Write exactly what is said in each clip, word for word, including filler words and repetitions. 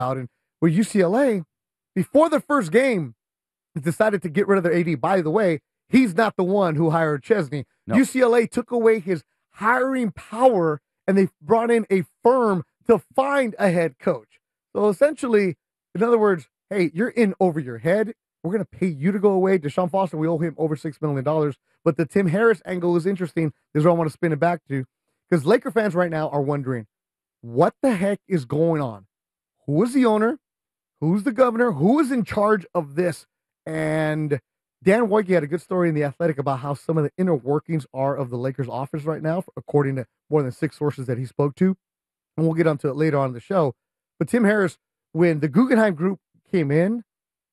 out. And with U C L A, before the first game, decided to get rid of their A D. By the way, he's not the one who hired Chesney. No. U C L A took away his hiring power, and they brought in a firm to find a head coach. So essentially, in other words, hey, you're in over your head. We're going to pay you to go away. Deshaun Foster, we owe him over six million dollars. But the Tim Harris angle is interesting. This is what I want to spin it back to. Because Laker fans right now are wondering, what the heck is going on? Who is the owner? Who's the governor? Who is in charge of this? And Dan Wojcicki had a good story in The Athletic about how some of the inner workings are of the Lakers office right now, according to more than six sources that he spoke to. And we'll get onto it later on in the show. But Tim Harris, when the Guggenheim Group came in,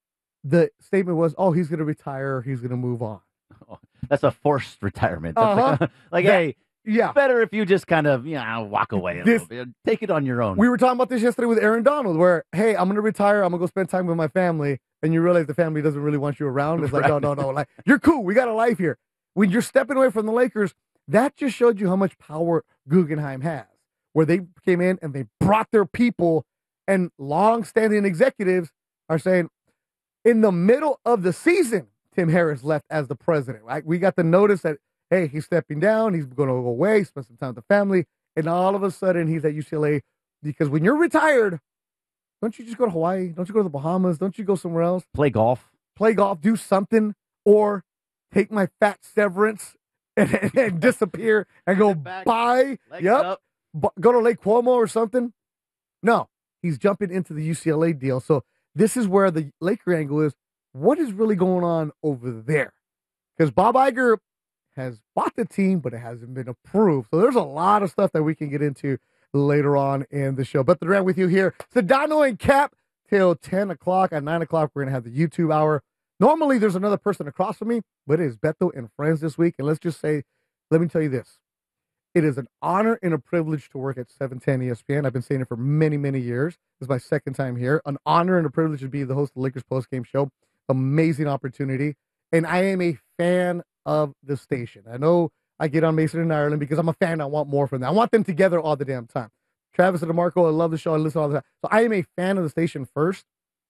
the statement was, oh, he's going to retire. He's going to move on. Oh, that's a forced retirement. That's Uh-huh. like, like That- hey, Yeah. better if you just kind of, you know, walk away a This- little bit. Take it on your own. We were talking about this yesterday with Aaron Donald, where, hey, I'm going to retire. I'm going to go spend time with my family. And you realize the family doesn't really want you around. It's like, Right. no, no, no. Like, you're cool. We got a life here. When you're stepping away from the Lakers, that just showed you how much power Guggenheim has, where they came in and they brought their people, and long-standing executives are saying, in the middle of the season, Tim Harris left as the president, right? We got the notice that, hey, he's stepping down. He's going to go away, spend some time with the family. And all of a sudden, he's at U C L A. Because when you're retired, don't you just go to Hawaii? Don't you go to the Bahamas? Don't you go somewhere else? Play golf. Play golf, do something, or take my fat severance and, and, and disappear and go back, buy, legs yep, up. bu- go to Lake Como or something. No, he's jumping into the U C L A deal. So this is where the Laker angle is. What is really going on over there? Because Bob Iger has bought the team, but it hasn't been approved. So there's a lot of stuff that we can get into later on in the show. But the Durant with you here, Sedano and Cap till ten o'clock. At nine o'clock, we're going to have the YouTube hour. Normally, there's another person across from me, but it is Beto and friends this week. And let's just say, let me tell you this. It is an honor and a privilege to work at seven ten E S P N. I've been saying it for many, many years. This is my second time here. An honor and a privilege to be the host of the Lakers postgame show. Amazing opportunity. And I am a fan of the station. I know I get on Mason and Ireland because I'm a fan. I want more from them. I want them together all the damn time. Travis and DeMarco, I love the show. I listen all the time. So I am a fan of the station first.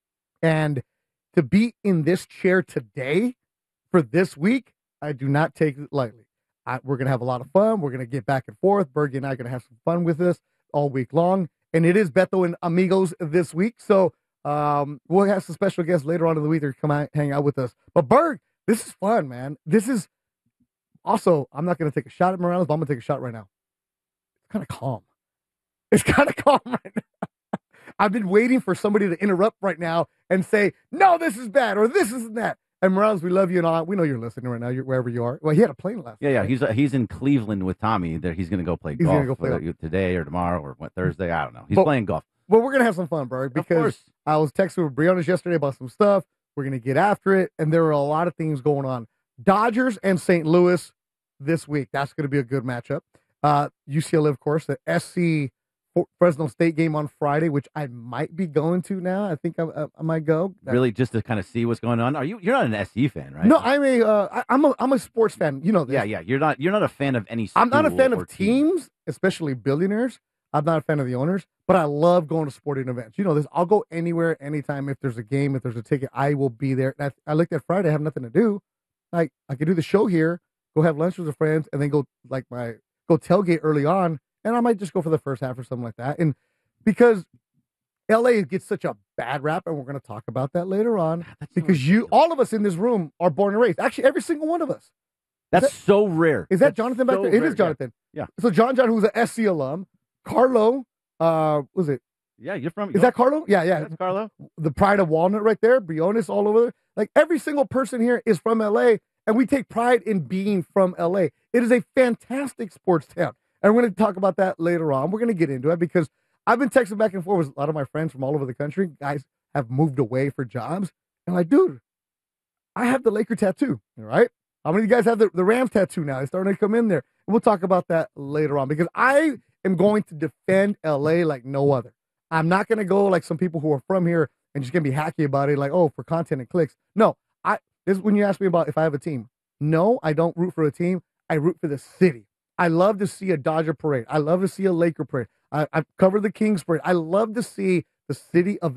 And to be in this chair today for this week, I do not take it lightly. I, we're going to have a lot of fun. We're going to get back and forth. Bergie and I are going to have some fun with this all week long. And it is Beto and Amigos this week. So um, we'll have some special guests later on in the week to come out, hang out with us. But Berg, this is fun, man. This is also, I'm not going to take a shot at Morales, but I'm going to take a shot right now. It's kind of calm. It's kind of calm right now. I've been waiting for somebody to interrupt right now and say, no, this is bad, or this isn't that. And Morales, we love you and all. We know you're listening right now, you're, wherever you are. Well, he had a plane last Yeah, yeah. night. He's uh, he's in Cleveland with Tommy. There, he's going to go play He's golf gonna go play uh, golf. today or tomorrow or what, Thursday. I don't know. He's But- playing golf. But we're going to have some fun, Berg, because course. I was texting with Brianna yesterday about some stuff. We're going to get after it, and there are a lot of things going on. Dodgers and Saint Louis this week. That's going to be a good matchup. Uh, U C L A, of course, the S C Fresno State game on Friday, which I might be going to now. I think I, I, I might go. Really, just to kind of see what's going on. Are you? You're not an S E fan, right? No, I'm a, uh, I, I'm a, I'm a sports fan. You know this. Yeah, yeah. You're not. You're not a fan of any. I'm not a school fan or of team. teams, especially billionaires. I'm not a fan of the owners, but I love going to sporting events. You know this. I'll go anywhere, anytime. If there's a game, if there's a ticket, I will be there. And I, I looked at Friday. I have nothing to do. Like I could do the show here, go have lunch with the friends, and then go like my go tailgate early on, and I might just go for the first half or something like that. And because L A gets such a bad rap, and we're going to talk about that later on, That's so because you, ridiculous. all of us in this room, are born and raised. Actually, every single one of us. That's that- so rare. Is that That's Jonathan back so there? It rare. is Jonathan. Yeah. So John John, who's an S C alum, Carlo, uh, was it? Yeah, you're from. Is that Carlo? Yeah, yeah. That's Carlo? The pride of Walnut right there, Briones all over there. Like every single person here is from L A, and we take pride in being from L A. It is a fantastic sports town. And we're going to talk about that later on. We're going to get into it because I've been texting back and forth with a lot of my friends from all over the country. Guys have moved away for jobs. And like, dude, I have the Laker tattoo, all right? How many of you guys have the, the Rams tattoo now? It's starting to come in there. And we'll talk about that later on because I am going to defend L A like no other. I'm not going to go like some people who are from here and just going to be hacky about it, like, oh, for content and clicks. No, I. This is when you ask me about if I have a team. No, I don't root for a team. I root for the city. I love to see a Dodger parade. I love to see a Laker parade. I, I've covered the Kings parade. I love to see the city of